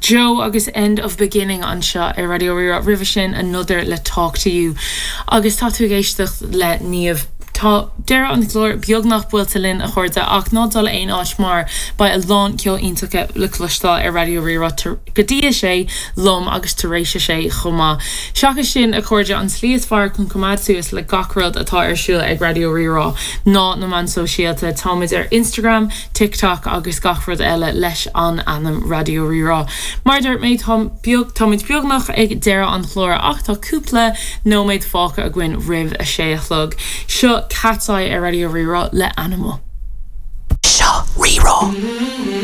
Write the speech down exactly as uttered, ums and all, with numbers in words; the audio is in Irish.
Joe agus end of beginning an seo I radio ri river sin another le talk to you agus tá tú géisteach le níomh Tá deire an chlór beag nach builte linn a chuirde ach ná dul aon áit mar ba a lán ceo iontacha le clostal ar radio rira godí sé lom agus taréis sé chumá. Seachas sin a chuirde an slíos far chun cumad suas le gacrad atá ar siúil ag radio rira ná na man sosiálta táid ar Instagram, TikTok agus gacrad eile leis an anam radio rira. Mar dúirt méid beag táid beag nach ag deire an chlór ach tá cúpla nó méid fáca a gcuin rih a sé a chlog. Seo Cat's Eye ar radio rira le Animal. Seo rira.